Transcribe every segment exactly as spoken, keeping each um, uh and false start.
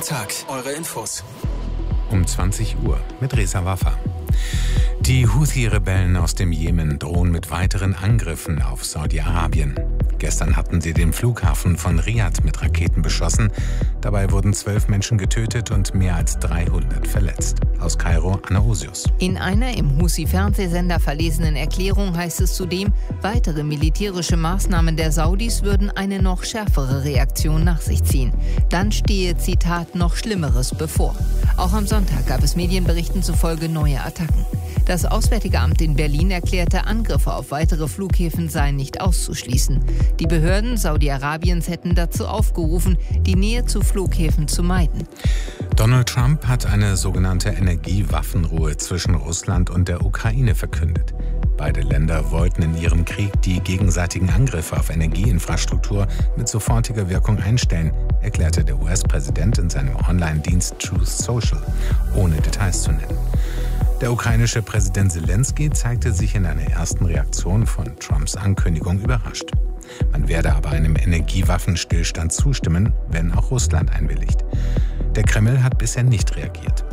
Tag, eure Infos. Um zwanzig Uhr mit Reza Waffa. Die Houthi-Rebellen aus dem Jemen drohen mit weiteren Angriffen auf Saudi-Arabien. Gestern hatten sie den Flughafen von Riad mit Raketen beschossen. Dabei wurden zwölf Menschen getötet und mehr als dreihundert verletzt. Aus Kairo, Anna Osius. In einer im Houthi-Fernsehsender verlesenen Erklärung heißt es zudem, weitere militärische Maßnahmen der Saudis würden eine noch schärfere Reaktion nach sich ziehen. Dann stehe, Zitat, noch Schlimmeres bevor. Auch am Sonntag gab es Medienberichten zufolge neue Attacken. Das Auswärtige Amt in Berlin erklärte, Angriffe auf weitere Flughäfen seien nicht auszuschließen. Die Behörden Saudi-Arabiens hätten dazu aufgerufen, die Nähe zu Flughäfen zu meiden. Donald Trump hat eine sogenannte Energiewaffenruhe zwischen Russland und der Ukraine verkündet. Beide Länder wollten in ihrem Krieg die gegenseitigen Angriffe auf Energieinfrastruktur mit sofortiger Wirkung einstellen, erklärte der U S-Präsident in seinem Online-Dienst Truth Social, ohne Details zu nennen. Der ukrainische Präsident Zelensky zeigte sich in einer ersten Reaktion von Trumps Ankündigung überrascht. Man werde aber einem Energiewaffenstillstand zustimmen, wenn auch Russland einwilligt. Der Kreml hat bisher nicht reagiert.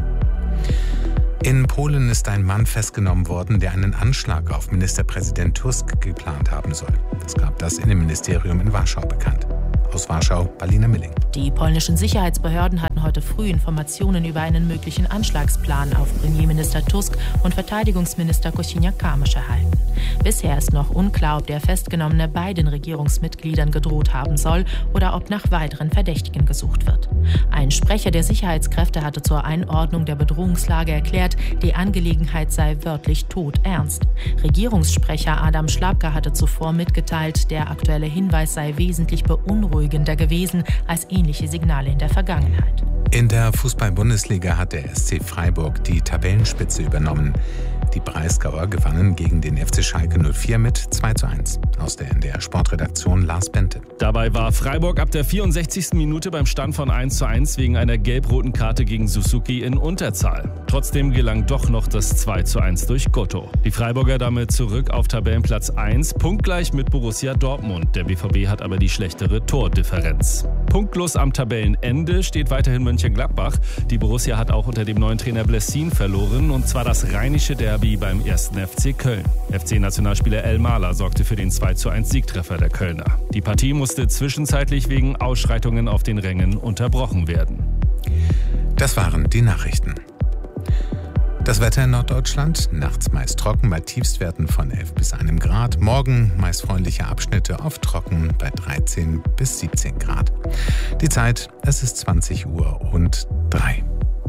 In Polen ist ein Mann festgenommen worden, der einen Anschlag auf Ministerpräsident Tusk geplant haben soll. Das gab das Innenministerium in Warschau bekannt. Aus Warschau, Balina Milling. Die polnischen Sicherheitsbehörden hatten heute früh Informationen über einen möglichen Anschlagsplan auf Premierminister Tusk und Verteidigungsminister Kosiniak-Kamysz erhalten. Bisher ist noch unklar, ob der Festgenommene beiden Regierungsmitgliedern gedroht haben soll oder ob nach weiteren Verdächtigen gesucht wird. Ein Sprecher der Sicherheitskräfte hatte zur Einordnung der Bedrohungslage erklärt, die Angelegenheit sei wörtlich todernst. Regierungssprecher Adam Szłapka hatte zuvor mitgeteilt, der aktuelle Hinweis sei wesentlich beunruhigender gewesen als ähnliche Signale in der Vergangenheit. In der Fußball-Bundesliga hat der S C Freiburg die Tabellenspitze übernommen. Die Breisgauer gewannen gegen den F C Schalke null vier mit zwei zu eins. Aus der N D R-Sportredaktion Lars Bente. Dabei war Freiburg ab der vierundsechzigsten Minute beim Stand von eins zu eins wegen einer gelb-roten Karte gegen Suzuki in Unterzahl. Trotzdem gelang doch noch das zwei zu eins durch Gotto. Die Freiburger damit zurück auf Tabellenplatz eins, punktgleich mit Borussia Dortmund. Der B V B hat aber die schlechtere Tordifferenz. Punktlos am Tabellenende steht weiterhin Mönchengladbach. Die Borussia hat auch unter dem neuen Trainer Blessin verloren, und zwar das rheinische Derby beim ersten F C Köln. F C-Nationalspieler El Mahler sorgte für den zwei zu eins Siegtreffer der Kölner. Die Partie musste zwischenzeitlich wegen Ausschreitungen auf den Rängen unterbrochen werden. Das waren die Nachrichten. Das Wetter in Norddeutschland, nachts meist trocken bei Tiefstwerten von elf bis einem Grad. Morgen meist freundliche Abschnitte, oft trocken bei dreizehn bis siebzehn Grad. Die Zeit, es ist zwanzig Uhr und drei.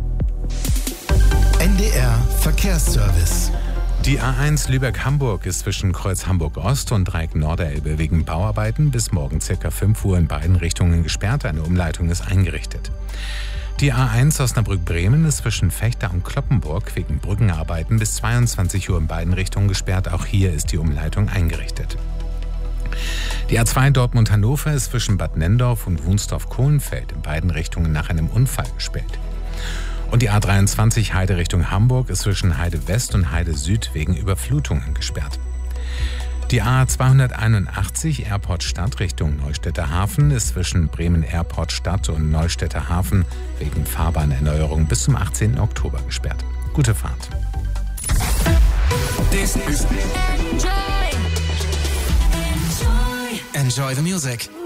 N D R Verkehrsservice. Die A eins Lübeck-Hamburg ist zwischen Kreuz Hamburg-Ost und Dreieck Norderelbe wegen Bauarbeiten bis morgen ca. fünf Uhr in beiden Richtungen gesperrt. Eine Umleitung ist eingerichtet. Die A eins Osnabrück-Bremen ist zwischen Fechter und Cloppenburg wegen Brückenarbeiten bis zweiundzwanzig Uhr in beiden Richtungen gesperrt. Auch hier ist die Umleitung eingerichtet. Die A zwei Dortmund-Hannover ist zwischen Bad Nendorf und Wunsdorf-Kohlenfeld in beiden Richtungen nach einem Unfall gesperrt. Und die A dreiundzwanzig Heide Richtung Hamburg ist zwischen Heide West und Heide Süd wegen Überflutungen gesperrt. Die A zweihunderteinundachtzig Airport Stadt Richtung Neustädter Hafen ist zwischen Bremen Airport Stadt und Neustädter Hafen wegen Fahrbahnerneuerung bis zum achtzehnten Oktober gesperrt. Gute Fahrt. This is Enjoy. Enjoy the music.